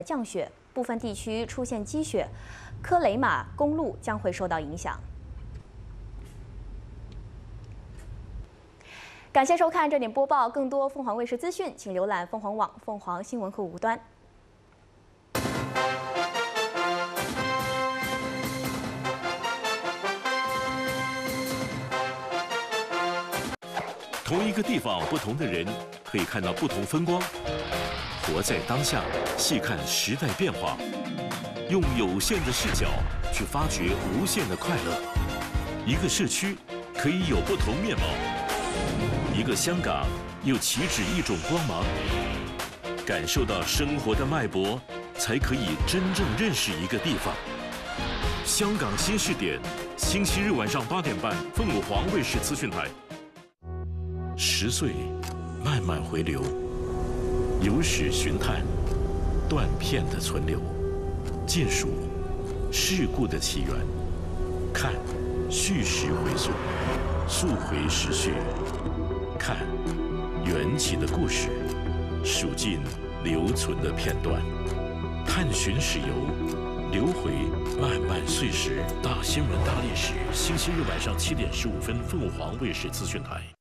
降雪，部分地区出现积雪，科雷马公路将会受到影响。感谢收看这点播报，更多凤凰卫视资讯，请浏览凤凰网、凤凰新闻客户端。 同一个地方，不同的人可以看到不同风光。活在当下，细看时代变化，用有限的视角去发掘无限的快乐。一个社区可以有不同面貌，一个香港又岂止一种光芒？感受到生活的脉搏，才可以真正认识一个地方。香港新视点，星期日晚上8点半，凤凰卫视资讯台。 10岁，慢慢回流，有史寻探，断片的存留，尽数事故的起源，看叙事回溯，溯回时序，看缘起的故事，数尽留存的片段，探寻史游，流回漫漫岁时。大新闻大历史，星期日晚上7点15分，凤凰卫视资讯台。